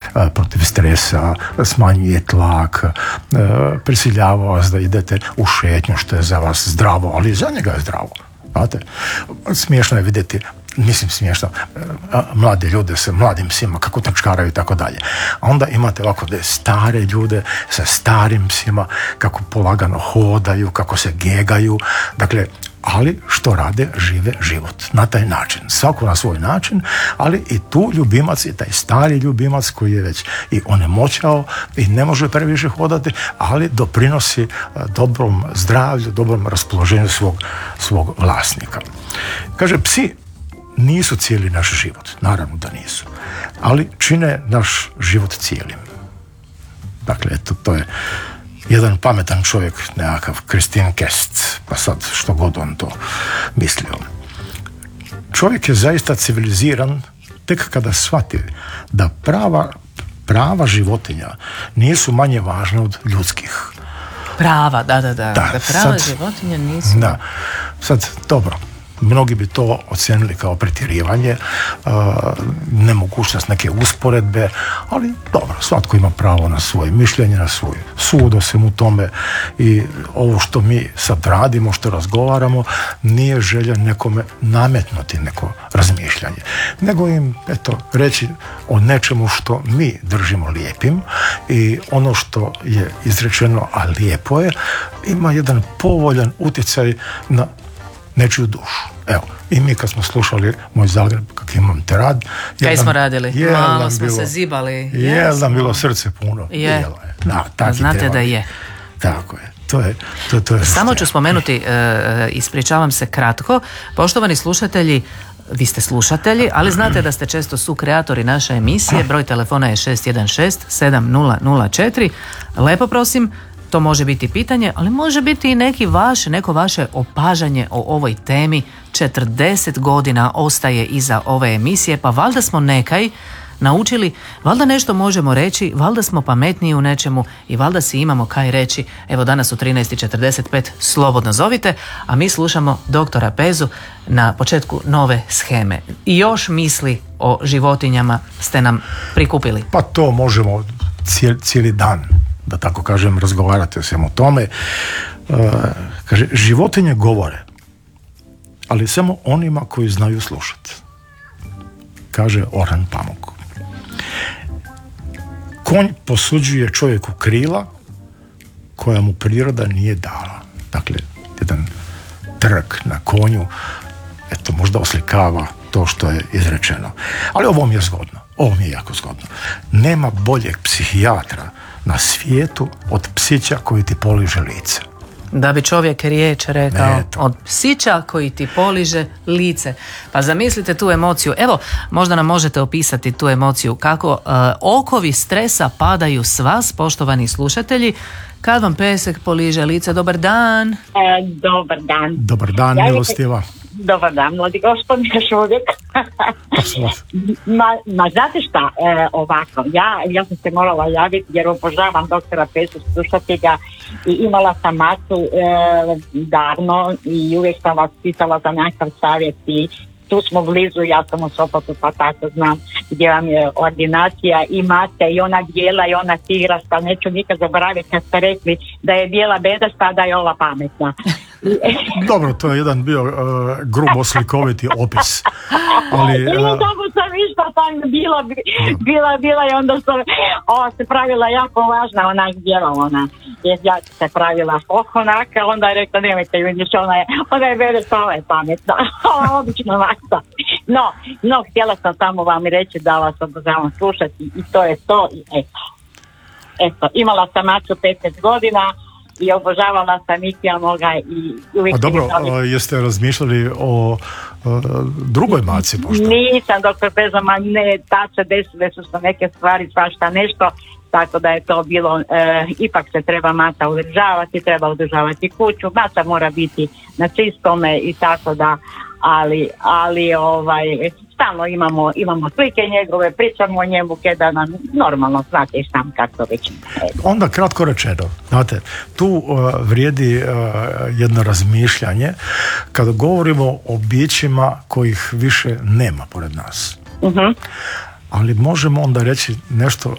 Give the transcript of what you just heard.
protiv stresa, smanjuje tlak, prisiljava vas da idete u šetnju, što je za vas zdravo, ali za njega je zdravo. Znate, smiješno je vidjeti, mislim smiješno, mlade ljude sa mladim psima, kako trčkaraju i tako dalje. A onda imate ovako da stare ljude sa starim psima, kako polagano hodaju, kako se gegaju, dakle, ali što rade, žive život na taj način, svako na svoj način, ali i tu ljubimac i taj stari ljubimac koji je već i onemoćao i ne može previše hodati, ali doprinosi dobrom zdravlju, dobrom raspoloženju svog vlasnika. Kaže, psi nisu cijeli naš život, naravno da nisu, ali čine naš život cijelim. Dakle, eto, to je jedan pametan čovjek, nekakav Christine Kest, pa sad što god on to mislio. Čovjek je zaista civiliziran tek kada shvati da prava životinja nisu manje važna od ljudskih. Prava, da prava životinja nisu. Da, sad, dobro. Mnogi bi to ocijenili kao pretjerivanje, nemogućnost neke usporedbe, ali dobro, svatko ima pravo na svoje mišljenje, na svoj sud o svemu tome i ovo što mi sad radimo, što razgovaramo, nije želja nekome nametnuti neko razmišljanje, nego im, eto, reći o nečemu što mi držimo lijepim i ono što je izrečeno, a lijepo je, ima jedan povoljan utjecaj na nečiju dušu. Evo, i mi kad smo slušali Moj Zagreb, kak imam te rad, kaj smo radili? Malo smo se zibali. Jedan bilo srce puno. Je. Da, znate da je. Tako je. To je samo ću spomenuti, ispričavam se kratko, poštovani slušatelji, vi ste slušatelji, ali znate da ste često sukreatori naše emisije, broj telefona je 616 7004. Lepo prosim, to može biti pitanje, ali može biti i neko vaše opažanje o ovoj temi. 40 godina ostaje iza ove emisije, pa valjda smo nekaj naučili, valjda nešto možemo reći, valjda smo pametniji u nečemu i valjda si imamo kaj reći. Evo danas u 13:45 slobodno zovite, a mi slušamo doktora Pezu na početku nove sheme. I još misli o životinjama ste nam prikupili. Pa to možemo cijeli dan, da tako kažem, razgovarati o svemu tome. Kaže, životinje govore, ali samo onima koji znaju slušati. Kaže Orhan Pamuk. Konj posuđuje čovjeku krila koja mu priroda nije dala. Dakle, jedan trk na konju, eto, možda oslikava to što je izrečeno. Ali ovo mi je zgodno. Ovo mi je jako zgodno. Nema boljeg psihijatra na svijetu od psića koji ti poliže lice. Da bi čovjek riječ rekao, od psića koji ti poliže lice. Pa zamislite tu emociju. Evo, možda nam možete opisati tu emociju. Kako okovi stresa padaju s vas, poštovani slušatelji, kad vam pesek poliže lice. Dobar dan. Dobar dan. Dobar dan, milostiva. Dobar dan, mladi gospodin, još uvijek. Znate šta, ovako, ja sam se morala javiti jer obožavam doktora Pesu, slušati ga i imala sam masu davno i uvijek sam vas pitala za nekakav savjet i tu smo blizu, ja sam u Sopotu pa tako znam gdje vam je ordinacija, imate i ona bijela i ona tigrasta, neću nikad zaboraviti kad ste rekli da je bijela bedasta, da je ova pametna. Dobro, to je jedan bio grubo slikoviti opis. Ali, tako sam išla tam bila i onda sam se pravila jako važna, ona bijela ona. Ja se pravila onaka, onda je rekla nemojte ju vidiš, ona je bedasta, ova je pametna. Obično vasta. No, htjela sam samo vam reći da vas obožavam slušati i to je to i eto, imala sam maču 15 godina i obožavala sam Mikija moga i uvijek... A dobro, jeste razmišljali o drugoj maci možda? Nisam, doktor Pezama, ne, tače desile su se neke stvari, svašta nešto, tako da je to bilo, ipak se treba maca udržavati, treba udržavati kuću, maca mora biti na čistome i tako da, ali stalno imamo slike njegove, pričamo o njemu kada nam normalno, znate i sam kako već. Onda kratko rečeno, znate, tu vrijedi jedno razmišljanje kada govorimo o bićima kojih više nema pored nas. Uh-huh. Ali možemo onda reći nešto